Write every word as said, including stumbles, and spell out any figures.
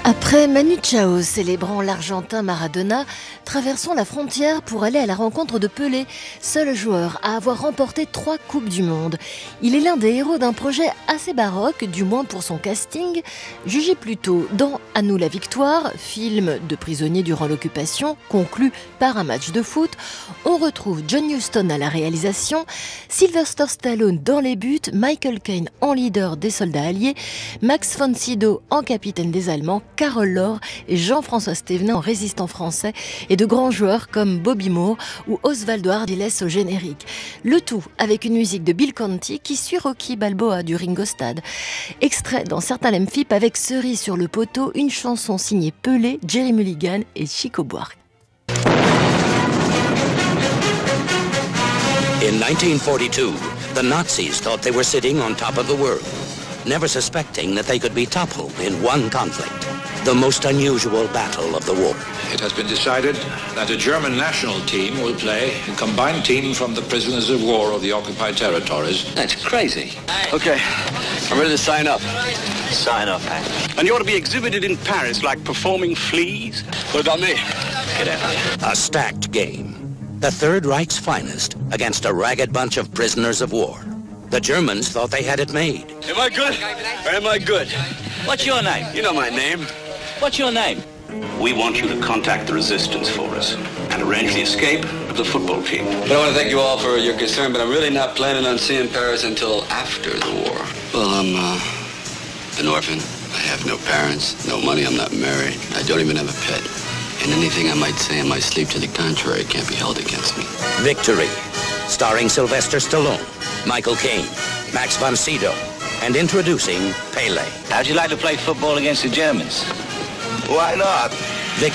Après Manu Chao célébrant l'Argentin Maradona, traversons la frontière pour aller à la rencontre de Pelé, seul joueur à avoir remporté trois Coupes du Monde. Il est l'un des héros d'un projet assez baroque, du moins pour son casting. Jugé plutôt dans À nous la victoire, film de prisonnier durant l'occupation, conclu par un match de foot, on retrouve John Huston à la réalisation, Sylvester Stallone dans les buts, Michael Caine en leader des soldats alliés, Max von Sydow en capitaine des Allemands, Carole Laure et Jean-François Stévenin en résistant français et de grands joueurs comme Bobby Moore ou Osvaldo Ardiles au générique. Le tout avec une musique de Bill Conti qui suit Rocky Balboa du Ringo Starr. Extrait dans certains Lemfip avec Cerise sur le poteau, une chanson signée Pelé, Jerry Mulligan et Chico Buarque. In nineteen forty-two, the Nazis thought they were sitting on top of the world, never suspecting that they could be toppled in one conflict, the most unusual battle of the war. It has been decided that a German national team will play a combined team from the prisoners of war of the occupied territories. That's crazy. Okay, I'm ready to sign up. Sign up, Hank. And you ought to be exhibited in Paris like performing fleas? What about me? Get out. A stacked game. The Third Reich's finest against a ragged bunch of prisoners of war. The Germans thought they had it made. Am I good? Or am I good? What's your name? You know my name. What's your name? We want you to contact the resistance for us and arrange the escape of the football team. But I want to thank you all for your concern, but I'm really not planning on seeing Paris until after the war. Well, I'm uh, an orphan. I have no parents, no money, I'm not married. I don't even have a pet. And anything I might say in my sleep to the contrary can't be held against me. Victory, starring Sylvester Stallone, Michael Caine, Max von Sydow, and introducing Pelé. How'd you like to play football against the Germans? Why not?